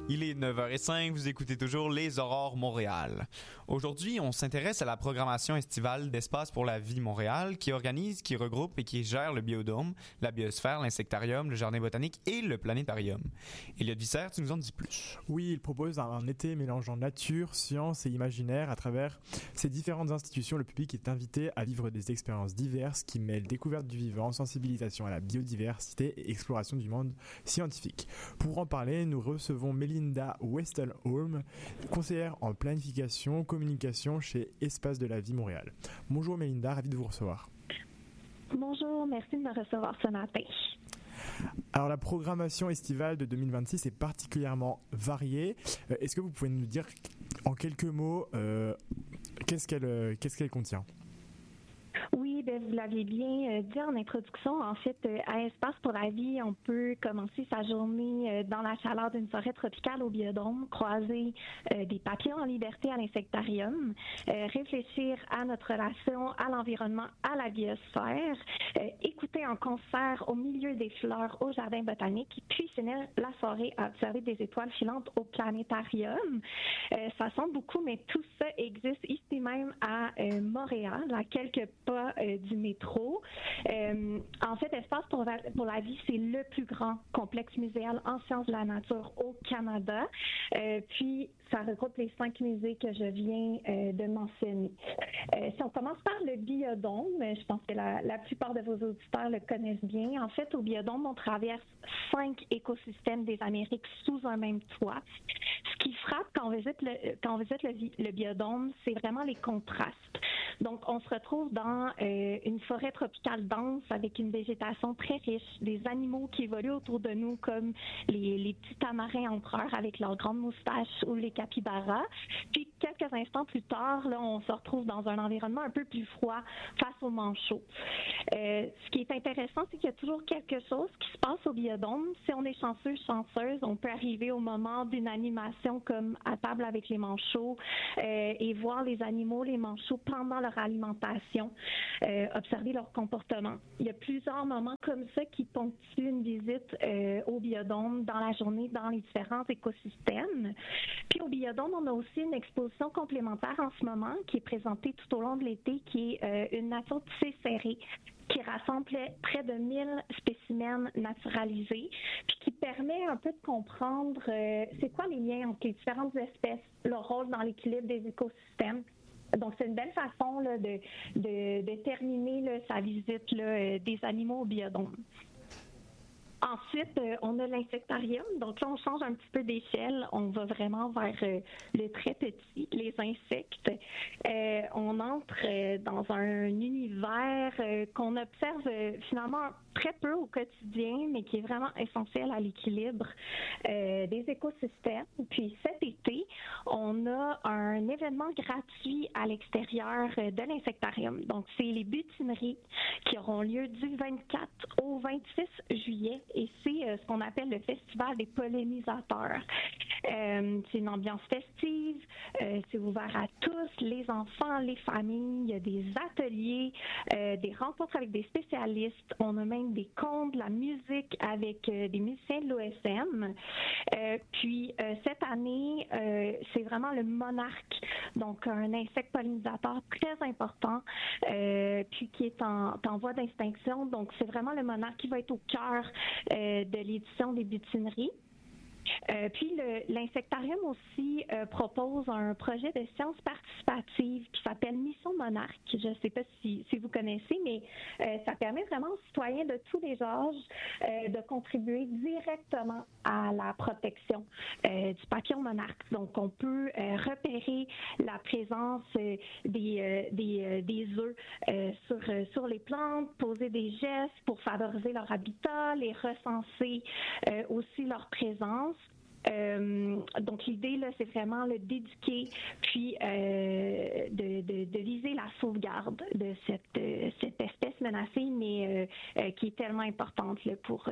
Il est 9h05, vous écoutez toujours Les Aurores Montréal. Aujourd'hui, on s'intéresse à la programmation estivale d'Espace pour la vie Montréal qui organise, qui regroupe et qui gère le biodôme, la biosphère, l'insectarium, le jardin botanique et le planétarium. Elliot Visser, tu nous en dis plus. Oui, il propose un été mélangeant nature, science et imaginaire. À travers ces différentes institutions, le public est invité à vivre des expériences diverses qui mêlent découverte du vivant, sensibilisation à la biodiversité et exploration du monde scientifique. Pour en parler, nous recevons Melinda Westelholm, conseillère en planification, communication chez Espace de la vie Montréal. Bonjour Melinda, ravi de vous recevoir. Bonjour, merci de me recevoir ce matin. Alors la programmation estivale de 2026 est particulièrement variée. Est-ce que vous pouvez nous dire en quelques mots qu'est-ce qu'elle contient ? Oui, vous l'aviez bien dit en introduction. En fait, à Espace pour la vie, on peut commencer sa journée dans la chaleur d'une forêt tropicale au biodôme, croiser des papillons en liberté à l'insectarium, réfléchir à notre relation à l'environnement, à la biosphère, écouter un concert au milieu des fleurs au jardin botanique, puis finir la soirée à observer des étoiles filantes au planétarium. Ça semble beaucoup, mais tout ça existe ici même à Montréal, à quelques pas du métro. En fait, Espace pour la vie, c'est le plus grand complexe muséal en sciences de la nature au Canada. Puis, ça regroupe les 5 musées que je viens de mentionner. Si on commence par le biodôme, je pense que la plupart de vos auditeurs le connaissent bien. En fait, au biodôme, on traverse 5 écosystèmes des Amériques sous un même toit. Ce qui frappe quand on visite le biodôme, c'est vraiment les contrastes. Donc, on se retrouve dans une forêt tropicale dense avec une végétation très riche, des animaux qui évoluent autour de nous comme les petits tamarins empereurs avec leurs grandes moustaches ou les capybaras. Puis, quelques instants plus tard, là, on se retrouve dans un environnement un peu plus froid face aux manchots. Ce qui est intéressant, c'est qu'il y a toujours quelque chose qui se passe au biodôme. Si on est chanceuse, on peut arriver au moment d'une animation comme à table avec les manchots et voir les animaux, les manchots pendant leur alimentation, observer leur comportement. Il y a plusieurs moments comme ça qui ponctuent une visite au biodôme dans la journée, dans les différents écosystèmes. Puis au biodôme, on a aussi une exposition complémentaire en ce moment qui est présentée tout au long de l'été, qui est une nature tissée serrée, qui rassemble près de 1000 spécimens naturalisés, puis qui permet un peu de comprendre c'est quoi les liens entre les différentes espèces, leur rôle dans l'équilibre des écosystèmes. Donc, c'est une belle façon là, de terminer là, sa visite là, des animaux au biodôme. Ensuite, on a l'insectarium. Donc là, on change un petit peu d'échelle. On va vraiment vers le très petit, les insectes. On entre dans un univers qu'on observe finalement très peu au quotidien, mais qui est vraiment essentiel à l'équilibre des écosystèmes. Puis cet été, on a un événement gratuit à l'extérieur de l'insectarium. Donc, c'est les butineries qui auront lieu du 24 au 26 juillet. Et c'est ce qu'on appelle le Festival des pollinisateurs. C'est une ambiance festive, c'est ouvert à tous, les enfants, les familles, il y a des ateliers, des rencontres avec des spécialistes, on a même des contes, de la musique avec des musiciens de l'OSM. Puis cette année, c'est vraiment le monarque, donc un insecte pollinisateur très important, puis qui est en voie d'extinction. Donc c'est vraiment le monarque qui va être au cœur de l'édition des butineries. Puis l'insectarium aussi propose un projet de sciences participatives qui s'appelle Mission Monarque. Je ne sais pas si vous connaissez, mais ça permet vraiment aux citoyens de tous les âges de contribuer directement à la protection du papillon monarque. Donc, on peut repérer la présence des œufs sur les plantes, poser des gestes pour favoriser leur habitat, les recenser aussi leur présence. Donc l'idée là, c'est vraiment d'éduquer puis de viser la sauvegarde de cette espèce menacée, mais qui est tellement importante là, pour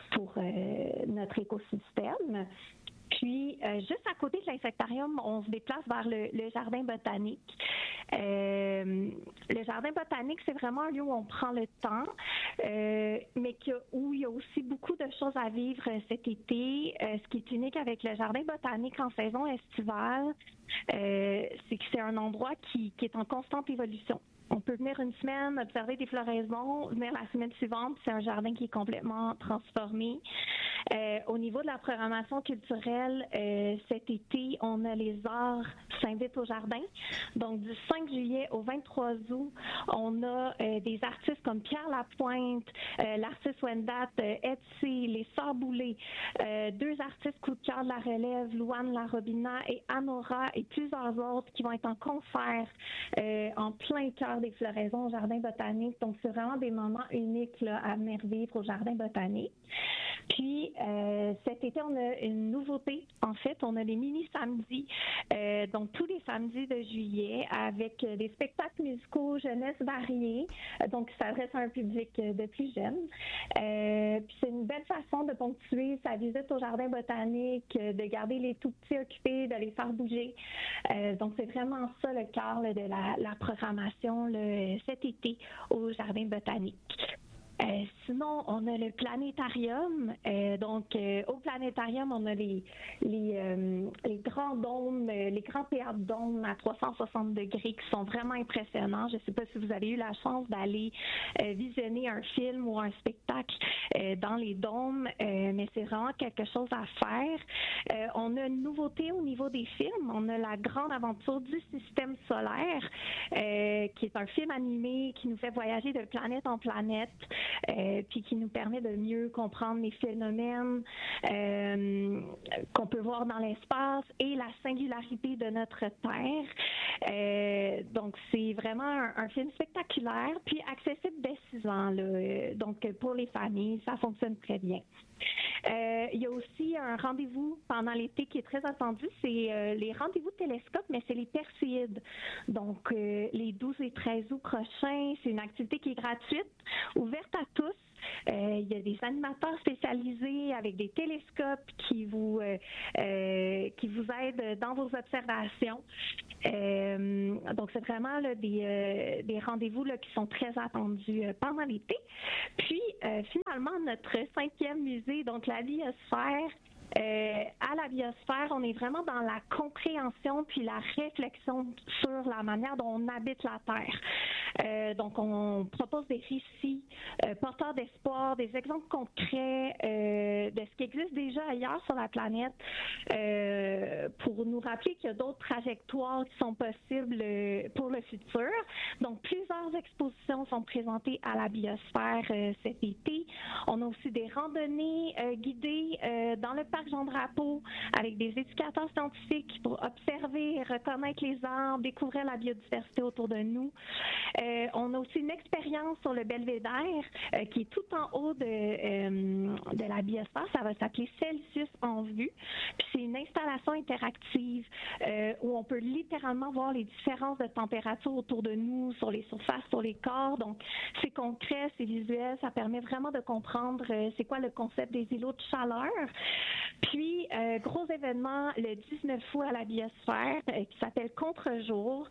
notre écosystème. Puis, juste à côté de l'insectarium, on se déplace vers le jardin botanique. Le jardin botanique, c'est vraiment un lieu où on prend le temps, mais où il y a aussi beaucoup de choses à vivre cet été. Ce qui est unique avec le jardin botanique en saison estivale, c'est que c'est un endroit qui est en constante évolution. On peut venir une semaine, observer des floraisons, venir la semaine suivante, c'est un jardin qui est complètement transformé. Au niveau de la programmation culturelle, cet été, on a les arts s'invitent au jardin. Donc, du 5 juillet au 23 août, on a des artistes comme Pierre Lapointe, l'artiste Wendat, Etsy, les Sœurs Boulay, 2 artistes coup de cœur de la relève, Louane Larobina et Anora et plusieurs autres qui vont être en concert en plein cœur des floraisons au jardin botanique. Donc, c'est vraiment des moments uniques là, à venir vivre au jardin botanique. Puis, cet été, on a une nouveauté. En fait, on a les mini-samedis, donc tous les samedis de juillet, avec des spectacles musicaux jeunesse variés, donc qui s'adressent à un public de plus jeune. Puis, c'est une belle façon de ponctuer sa visite au jardin botanique, de garder les tout-petits occupés, de les faire bouger. Donc, c'est vraiment ça le cœur là, de la programmation là, cet été au jardin botanique. Sinon, on a le planétarium. Au planétarium, on a les grands dômes, les grands théâtres dômes à 360 degrés qui sont vraiment impressionnants. Je ne sais pas si vous avez eu la chance d'aller visionner un film ou un spectacle dans les dômes, mais c'est vraiment quelque chose à faire. On a une nouveauté au niveau des films. On a la grande aventure du système solaire, qui est un film animé qui nous fait voyager de planète en planète. Puis qui nous permet de mieux comprendre les phénomènes qu'on peut voir dans l'espace et la singularité de notre Terre. Donc, c'est vraiment un film spectaculaire, puis accessible dès 6 ans. Là. Donc, pour les familles, ça fonctionne très bien. Il y a aussi un rendez-vous pendant l'été qui est très attendu, c'est les rendez-vous télescopes, mais c'est les Perséides. Donc, les 12 et 13 août prochains, c'est une activité qui est gratuite, ouverte à tous. Il y a des animateurs spécialisés avec des télescopes qui vous aident dans vos observations. Donc, c'est vraiment là, des rendez-vous là, qui sont très attendus pendant l'été. Puis, finalement, notre 5e musée, donc la biosphère, à la biosphère, on est vraiment dans la compréhension puis la réflexion sur la manière dont on habite la Terre. Donc, on propose des récits porteurs d'espoir, des exemples concrets de ce qui existe déjà ailleurs sur la planète pour nous rappeler qu'il y a d'autres trajectoires qui sont possibles pour le futur. Donc, plusieurs expositions sont présentées à la biosphère cet été. On a aussi des randonnées guidées dans le parc Jean-Drapeau avec des éducateurs scientifiques pour observer et reconnaître les arbres, découvrir la biodiversité autour de nous. On a aussi une expérience sur le belvédère qui est tout en haut de la biosphère. Ça va s'appeler Celsius en vue. Puis c'est une installation interactive où on peut littéralement voir les différences de température autour de nous, sur les surfaces, sur les corps. Donc, c'est concret, c'est visuel. Ça permet vraiment de comprendre c'est quoi le concept des îlots de chaleur. Puis, gros événement le 19 août à la biosphère qui s'appelle Contre-jour.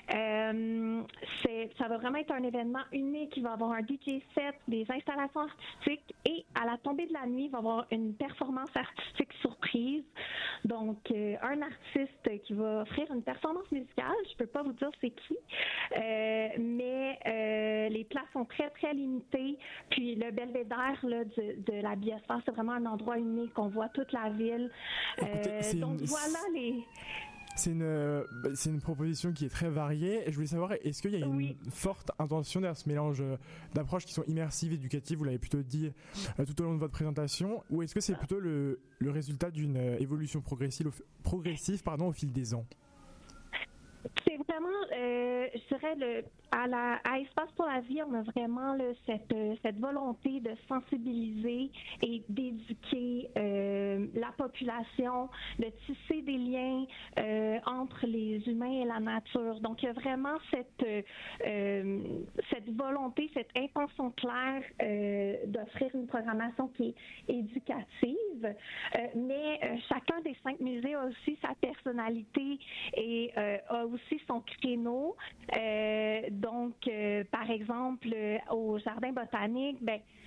Ça va vraiment être un événement unique. Il va y avoir un DJ set, des installations artistiques et à la tombée de la nuit, il va y avoir une performance artistique surprise. Donc, un artiste qui va offrir une performance musicale. Je ne peux pas vous dire c'est qui, mais les places sont très, très limitées. Puis, le belvédère là, de la biosphère, c'est vraiment un endroit unique. On voit toute la ville. Donc, voilà les... C'est une proposition qui est très variée. Je voulais savoir, est-ce qu'il y a une forte intention derrière ce mélange d'approches qui sont immersives, éducatives, vous l'avez plutôt dit tout au long de votre présentation, ou est-ce que c'est plutôt le résultat d'une évolution progressive au fil des ans? C'est vraiment, je dirais, à Espace pour la vie, on a vraiment là, cette volonté de sensibiliser et d'éduquer la population, de tisser des liens entre les humains et la nature. Donc, il y a vraiment cette volonté, cette intention claire d'offrir une programmation qui est éducative, mais chacun des 5 musées a aussi sa personnalité et a aussi son créneau. Par exemple, au Jardin botanique,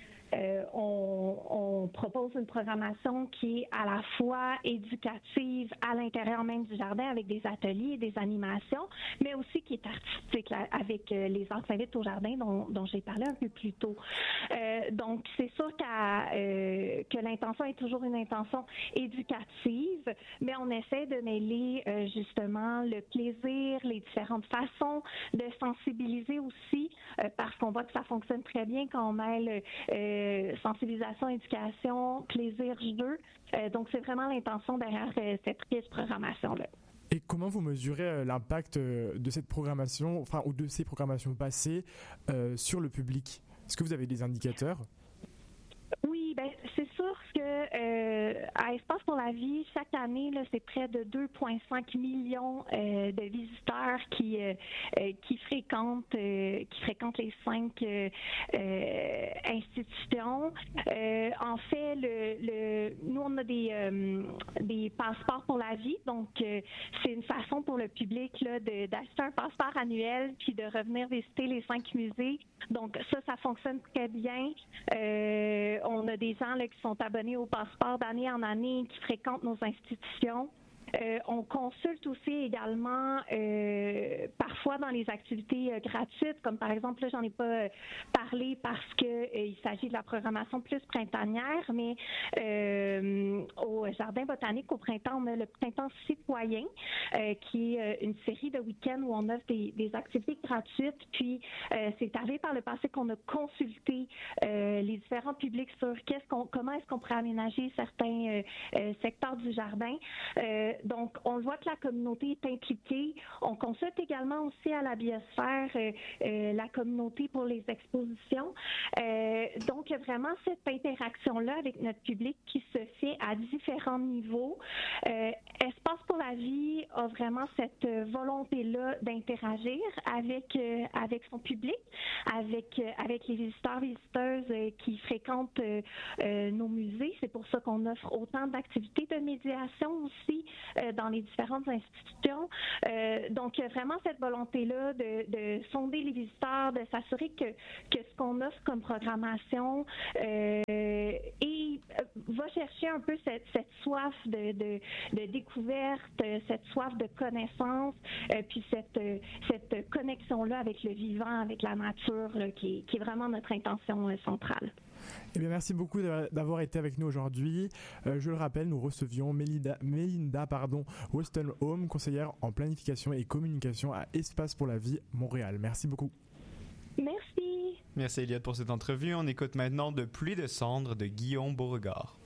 on propose une programmation qui est à la fois éducative à l'intérieur même du jardin avec des ateliers et des animations, mais aussi qui est artistique là, avec les Arts Invites au jardin dont j'ai parlé un peu plus tôt. Donc, c'est sûr que l'intention est toujours une intention éducative, mais on essaie de mêler justement le plaisir, les différentes façons de sensibiliser aussi, parce qu'on voit que ça fonctionne très bien quand on mêle sensibilisation, éducation, plaisir, jeu. Donc, c'est vraiment l'intention derrière cette riche programmation-là. Et comment vous mesurez l'impact de cette programmation, ou de ces programmations passées sur le public? Est-ce que vous avez des indicateurs? Oui, c'est sûr que à Espace pour la vie, chaque année, là, c'est près de 2,5 millions de visiteurs qui fréquentent les 5 institutions. En fait, nous on a des passeports pour la vie, donc c'est une façon pour le public là, d'acheter un passeport annuel puis de revenir visiter les 5 musées. Donc ça fonctionne très bien. On a des gens là, qui sont abonnés au passeport d'année en année, qui fréquentent nos institutions. On consulte aussi également parfois dans les activités gratuites, comme par exemple, là, j'en ai pas parlé parce que il s'agit de la programmation plus printanière, mais au Jardin botanique au printemps, on a le printemps citoyen, qui est une série de week-ends où on offre des activités gratuites. Puis c'est arrivé par le passé qu'on a consulté les différents publics sur comment est-ce qu'on pourrait aménager certains secteurs du jardin. Donc, on voit que la communauté est impliquée. On consulte également aussi à la biosphère la communauté pour les expositions. Donc, il y a vraiment cette interaction-là avec notre public qui se fait à différents niveaux. Espace pour la vie a vraiment cette volonté-là d'interagir avec son public, avec les visiteuses qui fréquentent nos musées. C'est pour ça qu'on offre autant d'activités de médiation aussi dans les différentes institutions. Donc, il y a vraiment cette volonté-là de sonder les visiteurs, de s'assurer que ce qu'on offre comme programmation va chercher un peu cette soif de découverte, cette soif de connaissance, puis cette connexion-là avec le vivant, avec la nature, là, qui est vraiment notre intention centrale. Eh bien, merci beaucoup d'avoir été avec nous aujourd'hui. Je le rappelle, nous recevions Melinda Weston-Home, conseillère en planification et communication à Espace pour la vie Montréal. Merci beaucoup. Merci. Merci Eliott pour cette entrevue. On écoute maintenant de Pluie de cendres de Guillaume Beauregard.